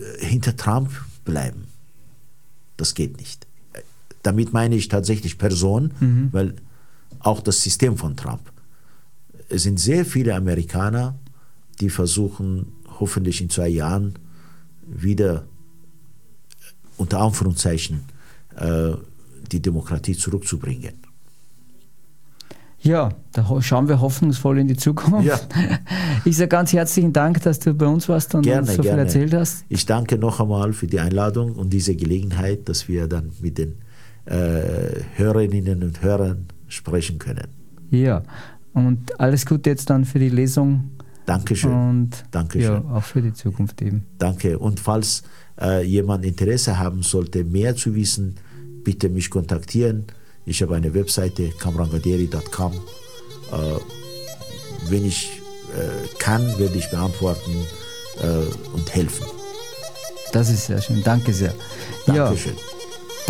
hinter Trump bleiben. Das geht nicht. Damit meine ich tatsächlich Person, weil auch das System von Trump. Es sind sehr viele Amerikaner, die versuchen, hoffentlich in 2 Jahren wieder unter Anführungszeichen die Demokratie zurückzubringen. Ja, da schauen wir hoffnungsvoll in die Zukunft. Ja. Ich sage ganz herzlichen Dank, dass du bei uns warst und uns so viel erzählt hast. Ich danke noch einmal für die Einladung und diese Gelegenheit, dass wir dann mit den Hörerinnen und Hörern sprechen können. Ja, und alles Gute jetzt dann für die Lesung. Dankeschön. Und Dankeschön. Ja, auch für die Zukunft eben. Danke. Und falls jemand Interesse haben sollte, mehr zu wissen, bitte mich kontaktieren. Ich habe eine Webseite, kamrangaderi.com. Wenn ich kann, werde ich beantworten und helfen. Das ist sehr schön. Danke sehr. Dankeschön. Ja.